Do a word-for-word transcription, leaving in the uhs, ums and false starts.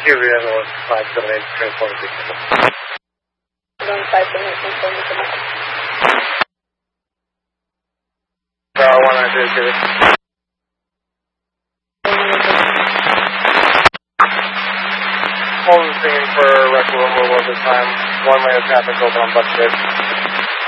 Q V M was five seven eight, transport six. One five seven eight, transport six. Uh, one nine three, Q V. Holding singing for rectal removal at this time. One lane of traffic open on Buck Bridge.